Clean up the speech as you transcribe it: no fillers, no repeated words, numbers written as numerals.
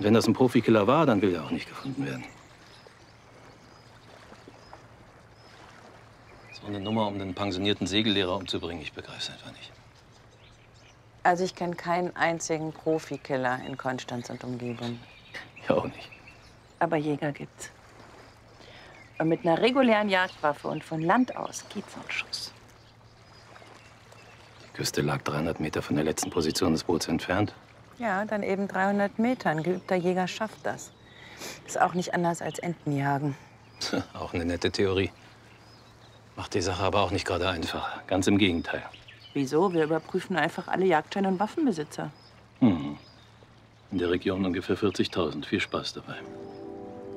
Und wenn das ein Profikiller war, dann will er auch nicht gefunden werden. So eine Nummer, um den pensionierten Segellehrer umzubringen, ich begreife es einfach nicht. Also ich kenne keinen einzigen Profikiller in Konstanz und Umgebung. Ich auch nicht. Aber Jäger gibt's. Und mit einer regulären Jagdwaffe und von Land aus geht so ein Schuss. Die Küste lag 300 Meter von der letzten Position des Boots entfernt. Ja, dann eben 300 Meter. Ein geübter Jäger schafft das. Ist auch nicht anders als Entenjagen. Auch eine nette Theorie. Macht die Sache aber auch nicht gerade einfach. Ganz im Gegenteil. Wieso? Wir überprüfen einfach alle Jagdscheine und Waffenbesitzer. In der Region ungefähr 40.000. Viel Spaß dabei.